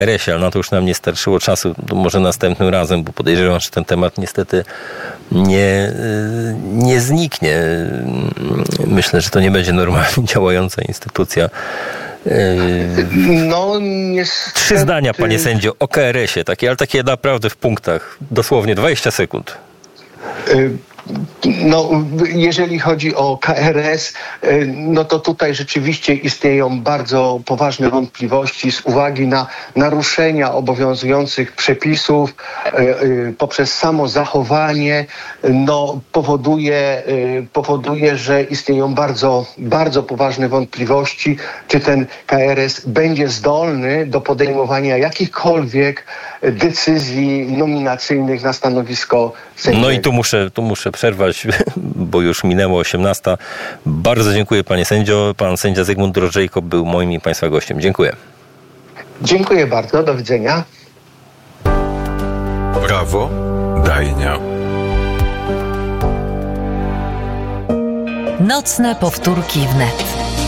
KRS-ie, ale na to już nam nie starczyło czasu. To może następnym razem, bo podejrzewam, że ten temat niestety nie zniknie. Myślę, że to nie będzie normalnie działająca instytucja. No, niestety... 3 zdania, panie sędzio, o KRS-ie, ale takie naprawdę w punktach. Dosłownie 20 sekund. No, jeżeli chodzi o KRS, no to tutaj rzeczywiście istnieją bardzo poważne wątpliwości z uwagi na naruszenia obowiązujących przepisów poprzez samo zachowanie, no, powoduje, że istnieją bardzo, bardzo poważne wątpliwości, czy ten KRS będzie zdolny do podejmowania jakichkolwiek decyzji nominacyjnych na stanowisko sędziego. No i tu muszę przerwać, bo już minęło 18. Bardzo dziękuję, panie sędzio. Pan sędzia Zygmunt Drożdżejko był moim i państwa gościem. Dziękuję. Dziękuję bardzo. Do widzenia. Prawo Dajnia. Nocne powtórki wnet.